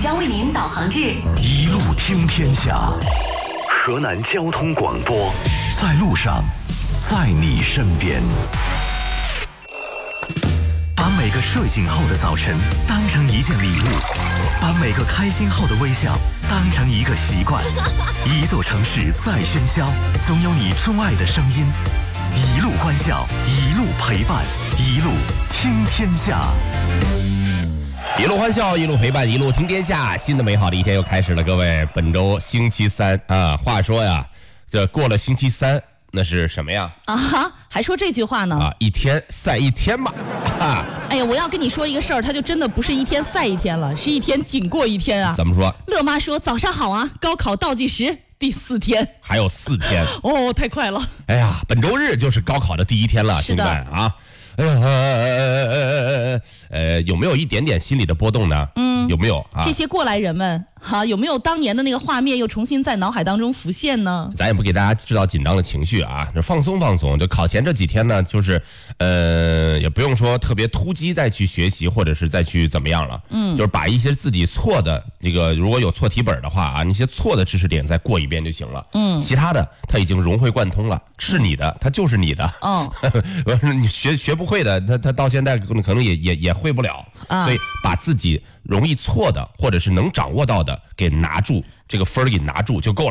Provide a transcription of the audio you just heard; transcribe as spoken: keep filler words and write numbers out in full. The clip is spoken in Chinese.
将为您导航至一路听天下。河南交通广播，在路上，在你身边。把每个睡醒后的早晨当成一件礼物，把每个开心后的微笑当成一个习惯。一座城市再喧嚣，总有你钟爱的声音。一路欢笑，一路陪伴，一路听天下。 一路欢笑，一路陪伴，一路听天下。新的美好的一天又开始了，各位。本周星期三啊，话说呀，这过了星期三，那是什么呀？ 啊哈，还说这句话呢？ 啊，一天赛一天吧。哈， 哎呀，我要跟你说一个事儿，它就真的不是一天赛一天了，是一天紧过一天啊。 怎么说？ 乐妈说早上好啊，高考倒计时第四天， 还有四天。 哦，太快了。 哎呀，本周日就是高考的第一天了，兄弟们啊。哎呀，呃，呃，有没有一点点心理的波动呢？嗯，有没有啊？ 这些过来人们，哈，有没有当年的那个画面又重新在脑海当中浮现呢？ 咱也不给大家制造紧张的情绪啊，就放松放松。就考前这几天呢，就是呃，也不用说特别突击再去学习，或者是再去怎么样了。嗯，就是把一些自己错的这个，如果有错题本的话啊，那些错的知识点再过一遍就行了。嗯，其他的它已经融会贯通了，是你的，它就是你的。 哦， 你学学不会的，他他到现在可能可能也也也会不了。啊，所以把自己容易错的或者是能掌握到的给拿住，这个分儿给拿住就够了。